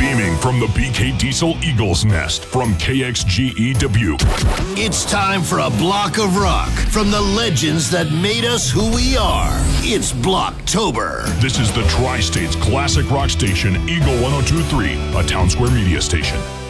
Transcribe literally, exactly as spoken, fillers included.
Beaming from the B K Diesel Eagles Nest from K X G E Dubuque. It's time for a block of rock from the legends that made us who we are. It's Blocktober. This is the Tri-State's classic rock station, Eagle one oh two point three, a Town Square media station.